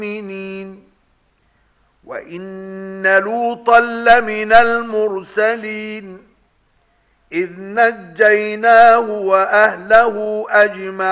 المؤمنين. وإن لوطا لمن المرسلين إذ نجيناه وأهله أجمعين.